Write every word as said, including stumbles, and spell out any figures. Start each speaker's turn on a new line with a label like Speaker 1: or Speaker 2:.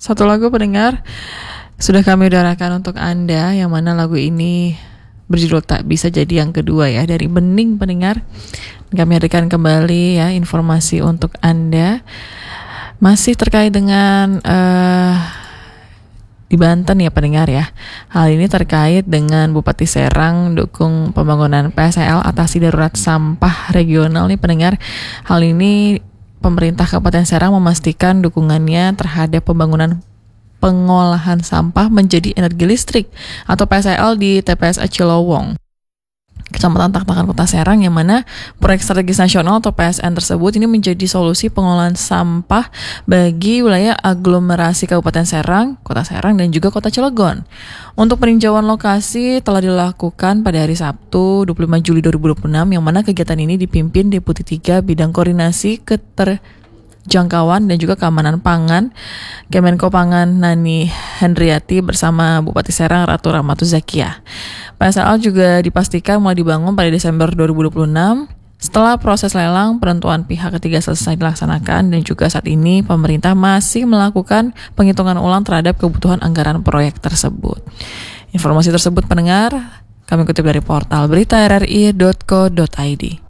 Speaker 1: Satu lagu pendengar sudah kami udarakan untuk Anda, yang mana lagu ini berjudul Tak Bisa Jadi yang kedua ya, dari Bening pendengar. Kami hadirkan kembali ya informasi untuk Anda. Masih terkait dengan uh, di Banten ya pendengar ya. Hal ini terkait dengan Bupati Serang dukung pembangunan P S L atasi darurat sampah regional nih pendengar. Hal ini pemerintah Kabupaten Serang memastikan dukungannya terhadap pembangunan pengolahan sampah menjadi energi listrik atau P S L di T P S A Cilowong, Kecamatan Taktakan, Kota Serang, yang mana proyek strategis nasional atau P S N tersebut ini menjadi solusi pengolahan sampah bagi wilayah aglomerasi Kabupaten Serang, Kota Serang, dan juga Kota Cilegon. Untuk peninjauan lokasi telah dilakukan pada hari Sabtu dua puluh lima Juli dua ribu dua puluh enam, yang mana kegiatan ini dipimpin Deputi tiga Bidang Koordinasi Keterjangkauan dan juga Keamanan Pangan Kemenko Pangan Nani Hendriati bersama Bupati Serang Ratu Rahmatu Zakiah. P S L juga dipastikan mulai dibangun pada Desember dua ribu dua puluh enam setelah proses lelang penentuan pihak ketiga selesai dilaksanakan, dan juga saat ini pemerintah masih melakukan penghitungan ulang terhadap kebutuhan anggaran proyek tersebut. Informasi tersebut pendengar kami kutip dari portal berita r r i dot co dot i d.